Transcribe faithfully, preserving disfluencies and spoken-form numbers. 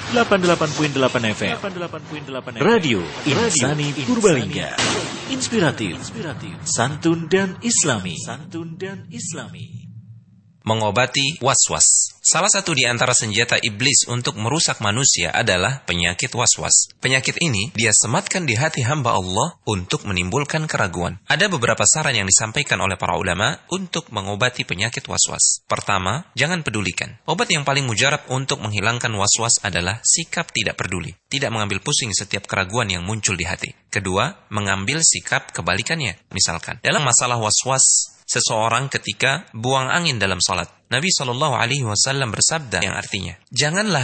delapan puluh delapan koma delapan F M. Radio Insani Purbalingga. Inspiratif, santun dan islami. Santun dan islami. Mengobati waswas. Salah satu di antara senjata iblis untuk merusak manusia adalah penyakit waswas. Penyakit ini dia sematkan di hati hamba Allah untuk menimbulkan keraguan. Ada beberapa saran yang disampaikan oleh para ulama untuk mengobati penyakit waswas. Pertama, jangan pedulikan. Obat yang paling mujarab untuk menghilangkan waswas adalah sikap tidak peduli. Tidak mengambil pusing setiap keraguan yang muncul di hati. Kedua, mengambil sikap kebalikannya. Misalkan, dalam masalah waswas, seseorang ketika buang angin dalam salat, Nabi shallallahu alaihi wasallam bersabda yang artinya, janganlah